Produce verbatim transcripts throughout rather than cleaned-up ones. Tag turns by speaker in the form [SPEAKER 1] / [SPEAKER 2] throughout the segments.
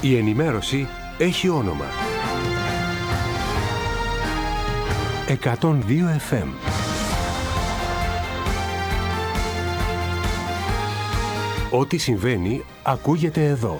[SPEAKER 1] Η ενημέρωση έχει όνομα. εκατόν δύο εφ εμ. Ό,τι συμβαίνει ακούγεται εδώ.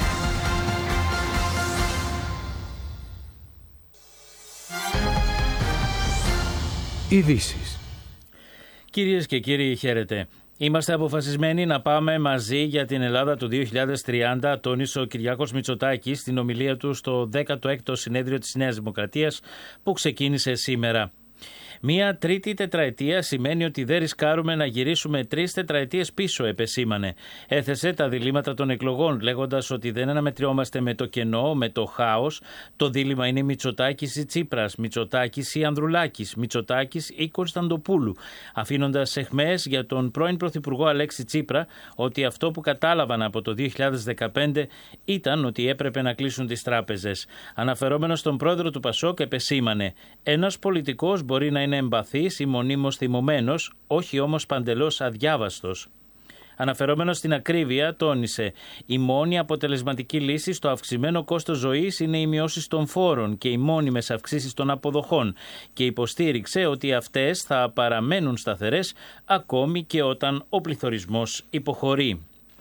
[SPEAKER 1] Ειδήσεις.
[SPEAKER 2] Κυρίες και κύριοι, χαίρετε. Είμαστε αποφασισμένοι να πάμε μαζί για την Ελλάδα του δύο χιλιάδες τριάντα, τόνισε ο Κυριάκος Μητσοτάκης στην ομιλία του στο δέκατο έκτο συνέδριο της Νέας Δημοκρατίας που ξεκίνησε σήμερα. Μία τρίτη τετραετία σημαίνει ότι δεν ρισκάρουμε να γυρίσουμε τρεις τετραετίες πίσω, επεσήμανε. Έθεσε τα διλήμματα των εκλογών, λέγοντας ότι δεν αναμετριόμαστε με το κενό, με το χάος. Το δίλημμα είναι Μητσοτάκης ή Τσίπρας, Μητσοτάκης ή Ανδρουλάκης, Μητσοτάκης ή Κωνσταντοπούλου. Αφήνοντας αιχμές για τον πρώην Πρωθυπουργό Αλέξη Τσίπρα ότι αυτό που κατάλαβαν από το δύο χιλιάδες δεκαπέντε ήταν ότι έπρεπε να κλείσουν τις τράπεζες. Αναφερόμενος στον πρόεδρο του Πασόκ, επεσήμανε: ένας πολιτικός μπορεί να είναι εμπαθής ή μονίμως θυμωμένος, όχι όμως παντελώς αδιάβαστος. Αναφερόμενος στην ακρίβεια, τόνισε: η μόνη αποτελεσματική λύση στο αυξημένο κόστος ζωής είναι οι μειώσεις των φόρων και οι μόνιμες αυξήσεις των αποδοχών, και υποστήριξε ότι αυτές θα παραμένουν σταθερές ακόμη και όταν ο πληθωρισμός υποχωρεί.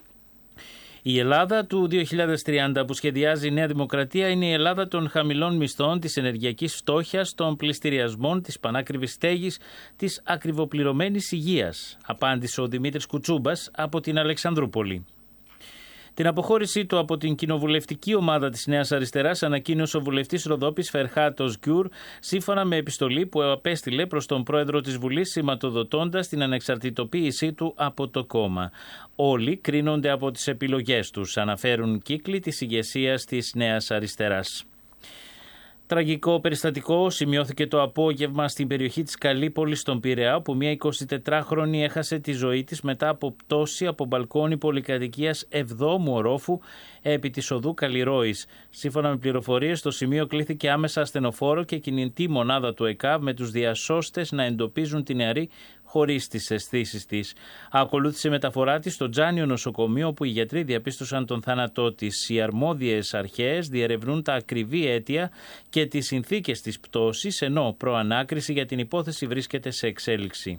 [SPEAKER 2] Η Ελλάδα του δύο χιλιάδες τριάντα που σχεδιάζει η Νέα Δημοκρατία είναι η Ελλάδα των χαμηλών μισθών, της ενεργειακής φτώχειας, των πληστηριασμών, της πανάκριβης στέγης, της ακριβοπληρωμένης υγείας, απάντησε ο Δημήτρης Κουτσούμπας από την Αλεξανδρούπολη. Την αποχώρησή του από την κοινοβουλευτική ομάδα της Νέας Αριστεράς ανακοίνωσε ο βουλευτής Ροδόπης Φερχάτος Γκιουρ, σύμφωνα με επιστολή που απέστειλε προς τον πρόεδρο της Βουλής, σηματοδοτώντας την ανεξαρτητοποίησή του από το κόμμα. Όλοι κρίνονται από τις επιλογές τους, αναφέρουν κύκλοι της ηγεσίας της Νέας Αριστεράς. Τραγικό περιστατικό σημειώθηκε το απόγευμα στην περιοχή της Καλύπολης στον Πειραιά, όπου μια εικοσιτετράχρονη έχασε τη ζωή της μετά από πτώση από μπαλκόνι πολυκατοικίας εβδόμου ορόφου επί της οδού Καλλιρόης. Σύμφωνα με πληροφορίες, στο σημείο κλήθηκε άμεσα ασθενοφόρο και κινητή μονάδα του ΕΚΑΒ με τους διασώστες να εντοπίζουν την νεαρή χωρίς τις αισθήσεις της. Ακολούθησε μεταφορά της στο Τζάνιο νοσοκομείο, όπου οι γιατροί διαπίστωσαν τον θάνατό της. Οι αρμόδιες αρχές διερευνούν τα ακριβή αίτια και τις συνθήκες της πτώσης, ενώ προανάκριση για την υπόθεση βρίσκεται σε εξέλιξη.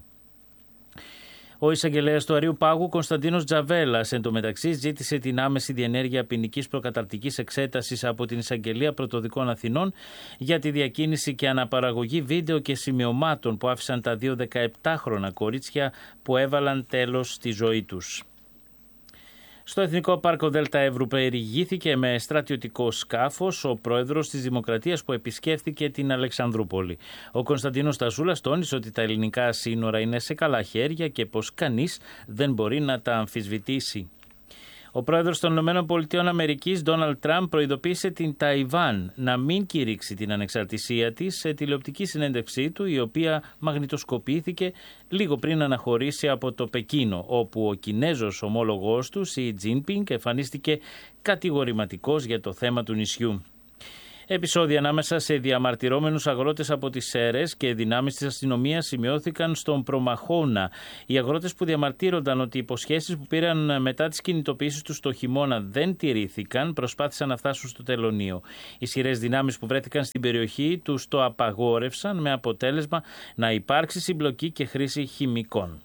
[SPEAKER 2] Ο εισαγγελέας του Αριού Πάγου, Κωνσταντίνος Τζαβέλας, εντωμεταξύ ζήτησε την άμεση διενέργεια ποινικής προκαταρκτικής εξέτασης από την Εισαγγελία Πρωτοδικών Αθηνών για τη διακίνηση και αναπαραγωγή βίντεο και σημειωμάτων που άφησαν τα δύο δεκαεπτάχρονα κορίτσια που έβαλαν τέλος στη ζωή τους. Στο Εθνικό Πάρκο Δέλτα Εύρου περιηγήθηκε με στρατιωτικό σκάφος ο πρόεδρος της Δημοκρατίας που επισκέφθηκε την Αλεξανδρούπολη. Ο Κωνσταντίνος Τασούλας τόνισε ότι τα ελληνικά σύνορα είναι σε καλά χέρια και πως κανείς δεν μπορεί να τα αμφισβητήσει. Ο πρόεδρος των ΗΠΑ, Ντόναλντ Τραμπ, προειδοποίησε την Ταϊβάν να μην κηρύξει την ανεξαρτησία της σε τηλεοπτική συνέντευξή του, η οποία μαγνητοσκοπήθηκε λίγο πριν αναχωρήσει από το Πεκίνο, όπου ο Κινέζος ομόλογός του, Σι Τζίνπινγκ, εμφανίστηκε κατηγορηματικός για το θέμα του νησιού. Επεισόδια ανάμεσα σε διαμαρτυρόμενους αγρότες από τις Σέρρες και δυνάμεις της αστυνομίας σημειώθηκαν στον Προμαχώνα. Οι αγρότες που διαμαρτύρονταν ότι οι υποσχέσεις που πήραν μετά τις κινητοποιήσεις τους το χειμώνα δεν τηρήθηκαν, προσπάθησαν να φτάσουν στο τελωνείο. Οι ισχυρές δυνάμεις που βρέθηκαν στην περιοχή τους το απαγόρευσαν, με αποτέλεσμα να υπάρξει συμπλοκή και χρήση χημικών.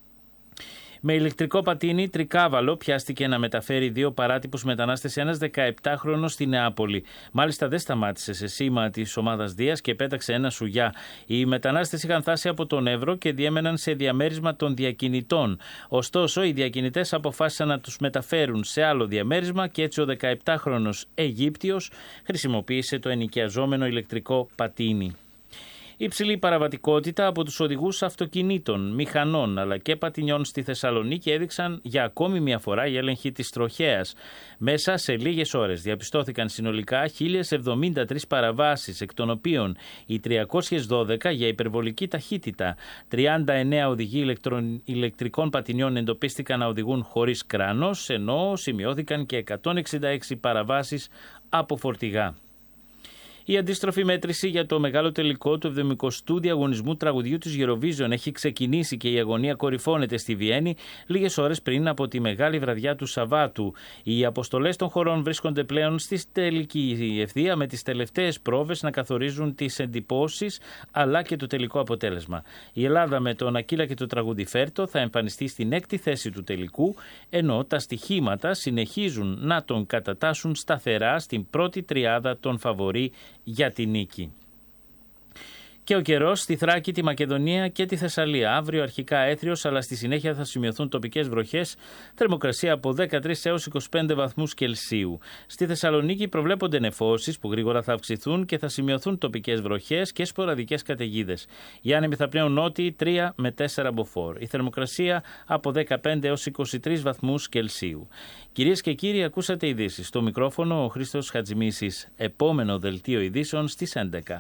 [SPEAKER 2] Με ηλεκτρικό πατίνι τρικάβαλο πιάστηκε να μεταφέρει δύο παράτυπους μετανάστες ένας δεκαεπτάχρονος στη Νεάπολη. Μάλιστα δεν σταμάτησε σε σήμα της ομάδας Δίας και πέταξε ένα σουγιά. Οι μετανάστες είχαν φτάσει από τον Εύρο και διέμεναν σε διαμέρισμα των διακινητών. Ωστόσο, οι διακινητές αποφάσισαν να τους μεταφέρουν σε άλλο διαμέρισμα και έτσι ο δεκαεπτάχρονος Αιγύπτιος χρησιμοποίησε το ενοικιαζόμενο ηλεκτρικό πατίνι. Υψηλή παραβατικότητα από τους οδηγούς αυτοκινήτων, μηχανών αλλά και πατινιών στη Θεσσαλονίκη έδειξαν για ακόμη μια φορά η έλεγχη της τροχέας. Μέσα σε λίγες ώρες διαπιστώθηκαν συνολικά χίλιες εβδομήντα τρεις παραβάσεις, εκ των οποίων οι τριακόσιες δώδεκα για υπερβολική ταχύτητα. τριάντα εννέα οδηγοί ηλεκτρον... ηλεκτρικών πατινιών εντοπίστηκαν να οδηγούν χωρίς κράνος, ενώ σημειώθηκαν και εκατόν εξήντα έξι παραβάσεις από φορτηγά. Η αντίστροφη μέτρηση για το μεγάλο τελικό του εβδομηκοστού διαγωνισμού τραγουδιού της Eurovision έχει ξεκινήσει και η αγωνία κορυφώνεται στη Βιέννη λίγες ώρες πριν από τη μεγάλη βραδιά του Σαββάτου. Οι αποστολές των χωρών βρίσκονται πλέον στη τελική ευθεία με τις τελευταίες πρόβες να καθορίζουν τις εντυπώσεις αλλά και το τελικό αποτέλεσμα. Η Ελλάδα με τον Ακύλα και το τραγούδι Φέρτο θα εμφανιστεί στην έκτη θέση του τελικού, ενώ τα στοιχήματα συνεχίζουν να τον κατατάσσουν σταθερά στην πρώτη τριάδα των φαβορί για τη νίκη. Και ο καιρός στη Θράκη, τη Μακεδονία και τη Θεσσαλία. Αύριο αρχικά έθριος, αλλά στη συνέχεια θα σημειωθούν τοπικές βροχές. Θερμοκρασία από δεκατρείς έως είκοσι πέντε βαθμούς Κελσίου. Στη Θεσσαλονίκη προβλέπονται νεφώσεις που γρήγορα θα αυξηθούν και θα σημειωθούν τοπικές βροχές και σποραδικές καταιγίδες. Οι άνεμοι θα πνέουν νότιοι τρία με τέσσερα μποφόρ. Η θερμοκρασία από δεκαπέντε έως είκοσι τρεις βαθμούς Κελσίου. Κυρίες και κύριοι, ακούσατε ειδήσεις. Στο μικρόφωνο ο Χρήστος Χατζημίσης. Επόμενο δελτίο ειδήσεων στις έντεκα.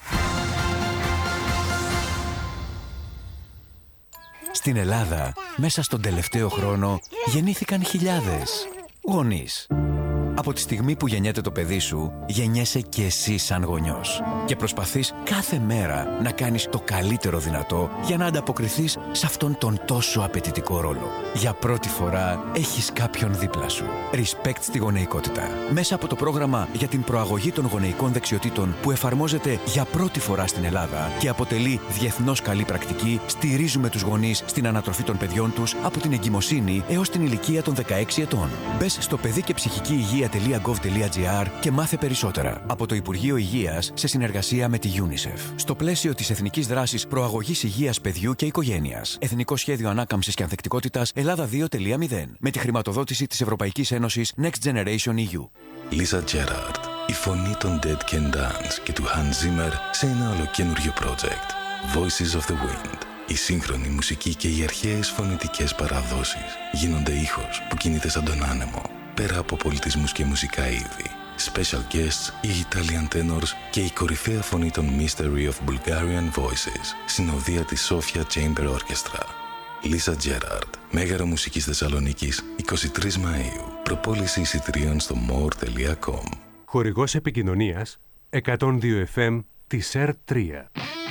[SPEAKER 3] Στην Ελλάδα, μέσα στον τελευταίο χρόνο, γεννήθηκαν χιλιάδες γονείς. Από τη στιγμή που γεννιέται το παιδί σου, γεννιέσαι και εσύ σαν γονιός. Και προσπαθείς κάθε μέρα να κάνεις το καλύτερο δυνατό για να ανταποκριθείς σε αυτόν τον τόσο απαιτητικό ρόλο. Για πρώτη φορά έχεις κάποιον δίπλα σου. Respect στη γονεϊκότητα. Μέσα από το πρόγραμμα για την προαγωγή των γονεϊκών δεξιοτήτων που εφαρμόζεται για πρώτη φορά στην Ελλάδα και αποτελεί διεθνώς καλή πρακτική, στηρίζουμε τους γονείς στην ανατροφή των παιδιών τους από την εγκυμοσύνη έως την ηλικία των δεκαέξι ετών. Μπες στο παιδί και ψυχική υγεία .gov.gr και μάθε περισσότερα από το Υπουργείο Υγείας σε συνεργασία με τη UNICEF. Στο πλαίσιο της Εθνικής Δράσης Προαγωγής Υγείας Παιδιού και Οικογένειας. Εθνικό Σχέδιο Ανάκαμψης και Ανθεκτικότητας Ελλάδα δύο κόμμα μηδέν. Με τη χρηματοδότηση της Ευρωπαϊκής Ένωσης Next Generation ι γιου.
[SPEAKER 4] Lisa Gerrard, η φωνή των Dead Can Dance και του Hans Zimmer σε ένα ολοκένουργιο project. Voices of the Wind. Η σύγχρονη μουσική και οι αρχαίες φωνητικές παραδόσεις γίνονται ήχος που κινείται σαν τον άνεμο. Πέρα από πολιτισμούς και μουσικά είδη, special guests, οι Italian tenors και η κορυφαία φωνή των Mystery of Bulgarian Voices, συνοδεία της Sofia Chamber Orchestra. Lisa Gerrard, Μέγαρο Μουσικής Θεσσαλονίκης, εικοστή τρίτη Μαΐου. Προπόληση εισιτηρίων στο more τελεία com.
[SPEAKER 1] Χορηγός επικοινωνίας εκατόν δύο εφ εμ της ΕΡ τρία.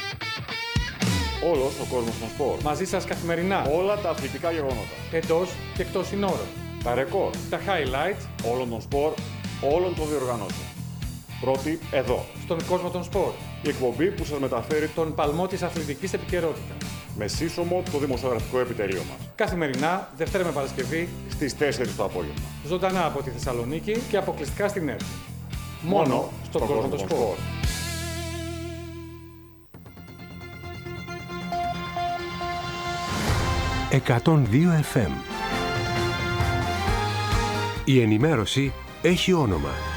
[SPEAKER 5] Όλος ο κόσμος των σπορ.
[SPEAKER 6] Μαζί σας καθημερινά.
[SPEAKER 5] Όλα τα αθλητικά γεγονότα.
[SPEAKER 6] Εντός και εκτός συνόρων.
[SPEAKER 5] Τα ρεκόρ.
[SPEAKER 6] Τα highlights
[SPEAKER 5] όλων των σπορ, όλων των διοργανώσεων. Πρώτη εδώ.
[SPEAKER 6] Στον κόσμο των σπορ.
[SPEAKER 5] Η εκπομπή που σας μεταφέρει
[SPEAKER 6] τον παλμό της αθλητικής επικαιρότητας.
[SPEAKER 5] Με σύσσωμο το δημοσιογραφικό επιτελείο μας.
[SPEAKER 6] Καθημερινά, Δευτέρα με Παρασκευή,
[SPEAKER 5] στις τέσσερις το απόγευμα.
[SPEAKER 6] Ζωντανά από τη Θεσσαλονίκη και αποκλειστικά στην ΕΡΤ.
[SPEAKER 5] Μόνο,
[SPEAKER 6] Μόνο στον κόσμο, κόσμο των σπορ. σπορ.
[SPEAKER 1] εκατόν δύο εφ εμ. Η ενημέρωση έχει όνομα.